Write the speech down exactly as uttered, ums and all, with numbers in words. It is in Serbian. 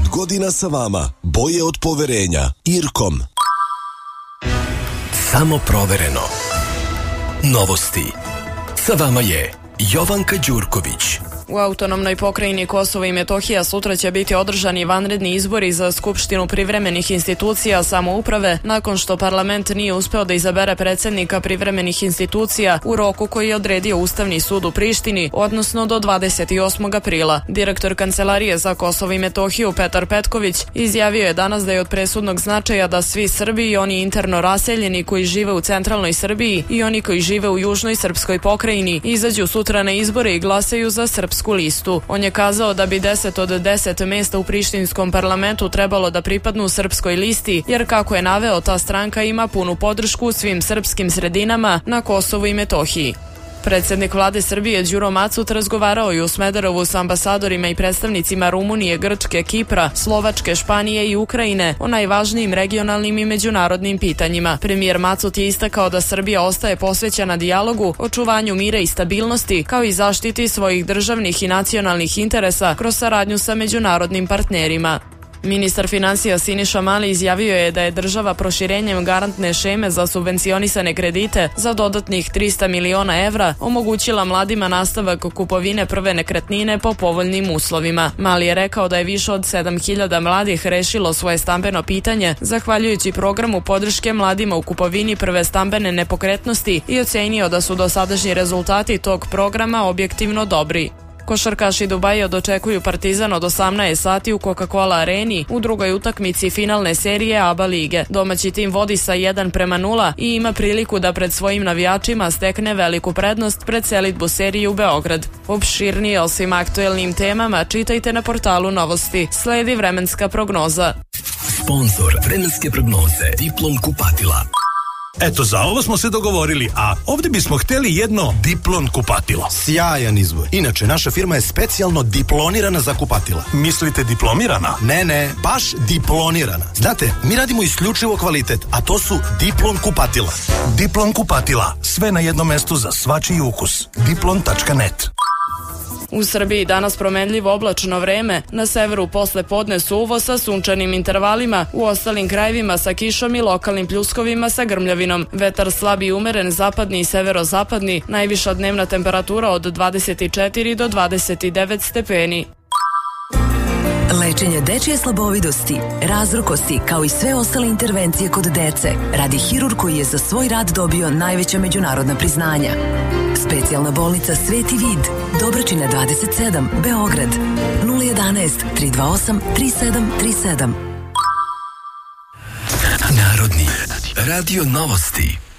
godina sa vama. Boje od poverenja. Irkom. Samo provereno. Novosti. Sa vama je Jovanka Đurković. U autonomnoj pokrajini Kosovo i Metohija sutra će biti održani vanredni izbori za Skupštinu privremenih institucija samouprave nakon što parlament nije uspeo da izabere predsjednika privremenih institucija u roku koji je odredio Ustavni sud u Prištini, odnosno do dvadeset osmog aprila. Direktor Kancelarije za Kosovo i Metohiju Petar Petković izjavio je danas da je od presudnog značaja da svi Srbi i oni interno raseljeni koji žive u centralnoj Srbiji i oni koji žive u južnoj srpskoj pokrajini izađu sutra na izbore i glasaju za srpsku listu. On je kazao da bi deset od deset mesta u prištinskom parlamentu trebalo da pripadnu srpskoj listi, jer kako je naveo, ta stranka ima punu podršku u svim srpskim sredinama na Kosovu i Metohiji. Predsjednik vlade Srbije Đuro Macut razgovarao je u Smederevu s ambasadorima i predstavnicima Rumunije, Grčke, Kipra, Slovačke, Španije i Ukrajine o najvažnijim regionalnim i međunarodnim pitanjima. Premijer Macut je istakao da Srbija ostaje posvećena dijalogu, očuvanju mira i stabilnosti, kao i zaštiti svojih državnih i nacionalnih interesa kroz saradnju sa međunarodnim partnerima. Ministar finansija Siniša Mali izjavio je da je država proširenjem garantne šeme za subvencionisane kredite za dodatnih trista miliona evra omogućila mladima nastavak kupovine prve nekretnine po povoljnim uslovima. Mali je rekao da je više od sedam hiljada mladih rešilo svoje stambeno pitanje zahvaljujući programu podrške mladima u kupovini prve stambene nepokretnosti i ocenio da su dosadašnji rezultati tog programa objektivno dobri. Košarkaši Dubaja dočekuju Partizan od osamnaest sati u Coca-Cola areni u drugoj utakmici finalne serije ABA lige. Domaći tim vodi sa jedan prema nula i ima priliku da pred svojim navijačima stekne veliku prednost pred selidbu serije u Beograd. Opširnije o svim aktuelnim temama čitajte na portalu Novosti. Sledi vremenska prognoza. Sponzor vremenske prognoze Diplom kupatila. Eto, za ovo smo se dogovorili, a ovdje bismo htjeli jedno Diplon kupatilo. Sjajan izbor. Inače, naša firma je specijalno diplonirana za kupatila. Mislite diplomirana? Ne, ne, baš diplonirana. Znate, mi radimo isključivo kvalitet, a to su Diplon kupatila. Diplon kupatila, sve na jednom mestu za svačiji ukus. diplon tačka net. U Srbiji danas promenljivo oblačno vreme, na severu posle podne suvo sa sunčanim intervalima, u ostalim krajevima sa kišom i lokalnim pljuskovima sa grmljavinom. Vetar slab i umeren, zapadni i severozapadni, najviša dnevna temperatura od dvadeset četiri do dvadeset devet stepeni. Lečenje dečije slabovidosti, razrukosti, kao i sve ostale intervencije kod dece, radi hirurg koji je za svoj rad dobio najveća međunarodna priznanja. Specijalna bolnica Sveti Vid, Dobračina dvadeset sedam, Beograd, nula jedanaest, tri dva osam, tri sedam tri sedam. Narodni radio Novosti.